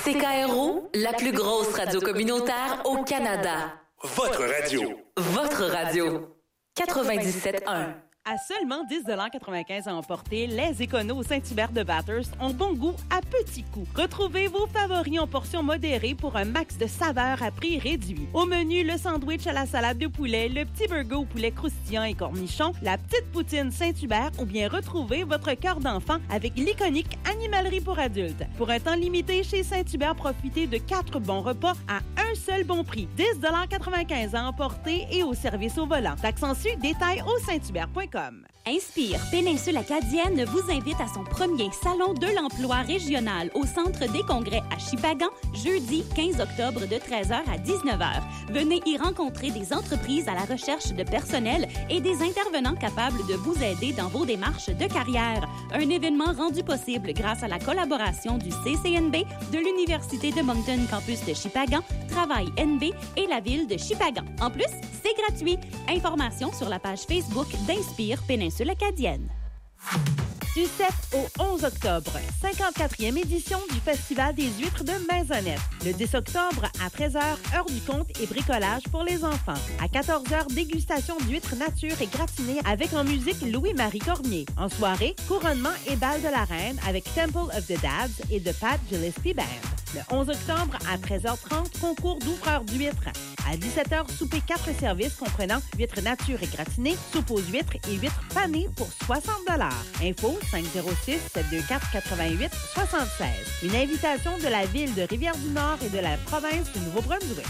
CKRO, la plus grosse radio communautaire au Canada. Votre radio. Votre radio. 97.1. À seulement 10,95 $ à emporter, les éconos au Saint-Hubert de Bathurst ont bon goût à petits coups. Retrouvez vos favoris en portions modérées pour un max de saveurs à prix réduit. Au menu, le sandwich à la salade de poulet, le petit burger au poulet croustillant et cornichon, la petite poutine Saint-Hubert ou bien retrouvez votre cœur d'enfant avec l'iconique animalerie pour adultes. Pour un temps limité, chez Saint-Hubert, profitez de 4 bons repas à un seul bon prix. 10,95 $ à emporter et au service au volant. S'accentue, détails au sainthubert.com. Inspire Péninsule Acadienne vous invite à son premier Salon de l'emploi régional au Centre des congrès à Shippagan, jeudi 15 octobre de 13h à 19h. Venez y rencontrer des entreprises à la recherche de personnel et des intervenants capables de vous aider dans vos démarches de carrière. Un événement rendu possible grâce à la collaboration du CCNB, de l'Université de Moncton Campus de Shippagan, Travail NB et la ville de Shippagan. En plus, c'est gratuit. Informations sur la page Facebook d'Inspire Péninsule Acadienne. Du 7 au 11 octobre, 54e édition du Festival des huîtres de Maisonnette. Le 10 octobre, à 13h, heure du conte et bricolage pour les enfants. À 14h, dégustation d'huîtres nature et gratinées avec en musique Louis-Marie Cormier. En soirée, couronnement et bal de la reine avec Temple of the Dads et The Pat Gillespie Band. Le 11 octobre, à 13h30, concours d'ouvreurs d'huîtres. À 17h, souper 4 services comprenant huîtres nature et gratinées, soupe aux huîtres et huîtres panées pour 60 $. Info 506-724-88-76. Une invitation de la ville de Rivière-du-Nord et de la province du Nouveau-Brunswick.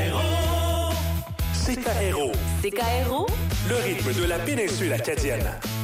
CKRO. CKRO. Le rythme de la péninsule acadienne.